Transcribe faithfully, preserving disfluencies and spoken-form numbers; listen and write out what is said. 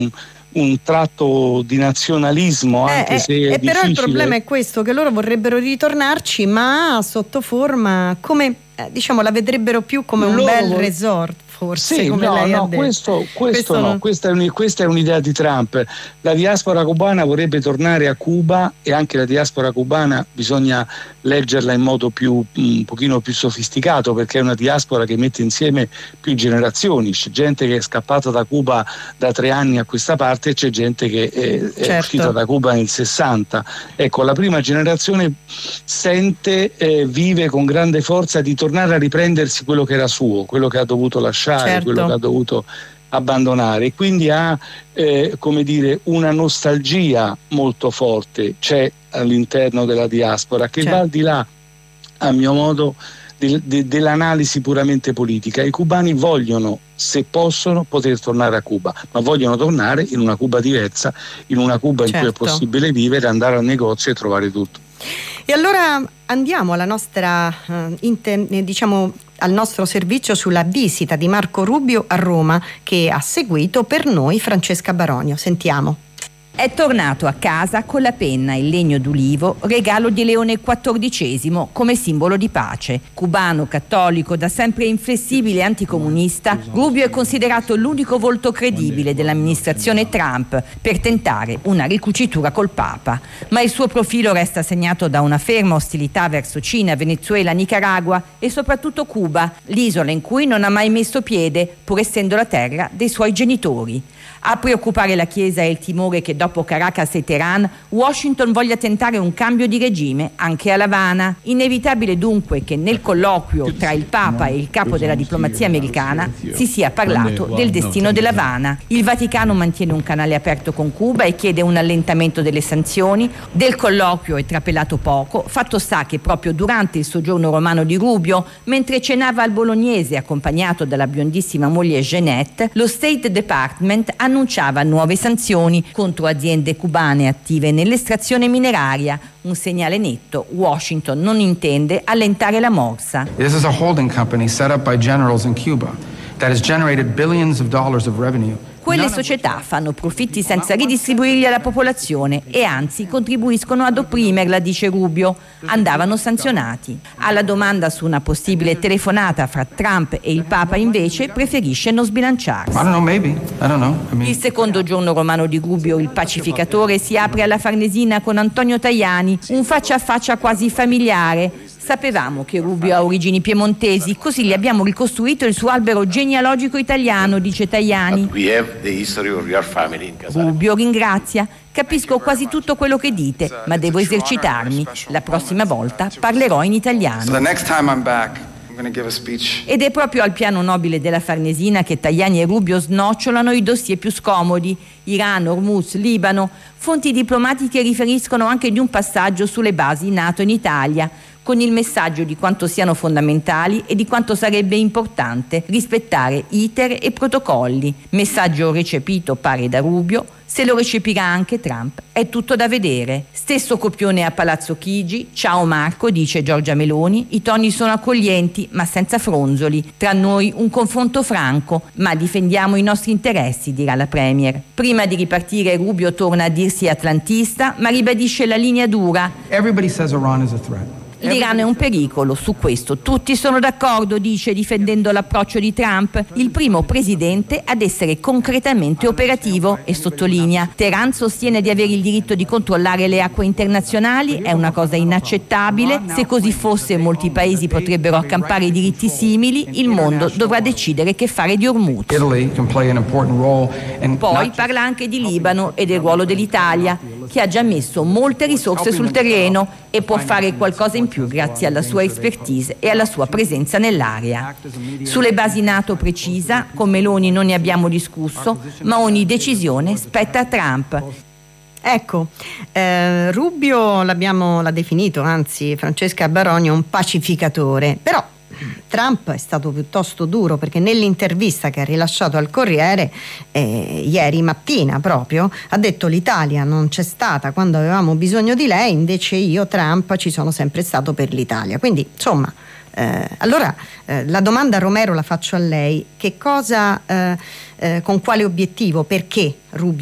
un tratto di nazionalismo, eh, anche eh, se è eh, difficile. Però il problema è questo, che loro vorrebbero ritornarci, ma sotto forma come eh, diciamo la vedrebbero più come un Loro bel vor- resort, forse, Sì, come no, lei no, ha detto. questo, questo, Questo no, non- questa è, un- questa è un'idea di Trump. La diaspora cubana vorrebbe tornare a Cuba, e anche la diaspora cubana bisogna leggerla in modo più un pochino più sofisticato, perché è una diaspora che mette insieme più generazioni. C'è gente che è scappata da Cuba da tre anni a questa parte e c'è gente che è, è Certo. uscita da Cuba nel sessanta. Ecco, la prima generazione sente, eh, vive con grande forza di tornare a riprendersi quello che era suo, quello che ha dovuto lasciare, Certo. quello che ha dovuto abbandonare, e quindi ha eh, come dire una nostalgia molto forte, c'è all'interno della diaspora, che C'è. va al di là, a mio modo, del- de- dell'analisi puramente politica. I cubani vogliono, se possono, poter tornare a Cuba, ma vogliono tornare in una Cuba diversa, in una Cuba in cui è Certo. possibile vivere, andare al negozio e trovare tutto. E allora andiamo alla nostra eh, inter- eh, diciamo al nostro servizio sulla visita di Marco Rubio a Roma, che ha seguito per noi Francesca Baronio. Sentiamo. È tornato a casa con la penna in legno d'ulivo, regalo di Leone quattordicesimo come simbolo di pace. Cubano, cattolico, da sempre inflessibile e anticomunista, Rubio è considerato l'unico volto credibile dell'amministrazione Trump per tentare una ricucitura col Papa. Ma il suo profilo resta segnato da una ferma ostilità verso Cina, Venezuela, Nicaragua e soprattutto Cuba, l'isola in cui non ha mai messo piede, pur essendo la terra dei suoi genitori. A preoccupare la Chiesa è il timore che dopo Caracas e Teheran, Washington voglia tentare un cambio di regime anche a L'Avana. Inevitabile dunque che nel colloquio tra il Papa e il capo della diplomazia americana si sia parlato del destino dell'Avana. Il Vaticano mantiene un canale aperto con Cuba e chiede un allentamento delle sanzioni. Del colloquio è trapelato poco, fatto sta che proprio durante il soggiorno romano di Rubio, mentre cenava al Bolognese accompagnato dalla biondissima moglie Jeanette, lo State Department annunciava nuove sanzioni contro aziende cubane attive nell'estrazione mineraria, un segnale netto: Washington non intende allentare la morsa. This is a holding company set up by generals in Cuba that has generated billions of dollars of revenue. Quelle società fanno profitti senza ridistribuirli alla popolazione e anzi contribuiscono ad opprimerla, dice Rubio. Andavano sanzionati. Alla domanda su una possibile telefonata fra Trump e il Papa, invece, preferisce non sbilanciarsi. I don't know, maybe. I don't know. I mean, Il secondo giorno romano di Rubio, il pacificatore, si apre alla Farnesina con Antonio Tajani, un faccia a faccia quasi familiare. Sapevamo che Rubio ha origini piemontesi, così gli abbiamo ricostruito il suo albero genealogico italiano, dice Tajani. Rubio ringrazia. Capisco quasi tutto quello che dite, ma devo esercitarmi. La prossima volta parlerò in so italiano. the next time I'm back, I'm going to give a speech. Ed è proprio al piano nobile della Farnesina che Tajani e Rubio snocciolano i dossier più scomodi: Iran, Hormuz, Libano. Fonti diplomatiche riferiscono anche di un passaggio sulle basi NATO in Italia, con il messaggio di quanto siano fondamentali e di quanto sarebbe importante rispettare iter e protocolli. Messaggio recepito, pare, da Rubio. Se lo recepirà anche Trump è tutto da vedere. Stesso copione a Palazzo Chigi. Ciao Marco, dice Giorgia Meloni. I toni sono accoglienti ma senza fronzoli. Tra noi un confronto franco, ma difendiamo i nostri interessi, dirà la Premier. Prima di ripartire Rubio torna a dirsi atlantista, ma ribadisce la linea dura. Everybody says Iran is a threat. L'Iran è un pericolo, su questo tutti sono d'accordo, dice, difendendo l'approccio di Trump, il primo presidente ad essere concretamente operativo, e sottolinea: Teheran sostiene di avere il diritto di controllare le acque internazionali, è una cosa inaccettabile, se così fosse molti paesi potrebbero accampare diritti simili, il mondo dovrà decidere che fare di Hormuz. Italy can play an important role. And Poi parla anche di Libano e del ruolo dell'Italia, che ha già messo molte risorse sul terreno e può fare qualcosa in più grazie alla sua expertise e alla sua presenza nell'area. Sulle basi NATO precisa, con Meloni non ne abbiamo discusso, ma ogni decisione spetta a Trump. Ecco, eh, Rubio l'abbiamo l'ha definito, anzi Francesca Baronio, un pacificatore, però Trump è stato piuttosto duro, perché nell'intervista che ha rilasciato al Corriere eh, ieri mattina proprio ha detto: l'Italia non c'è stata quando avevamo bisogno di lei, invece io, Trump, ci sono sempre stato per l'Italia. Quindi insomma Eh, allora eh, la domanda, Romero, la faccio a lei: che cosa, eh, eh, con quale obiettivo, perché Rubio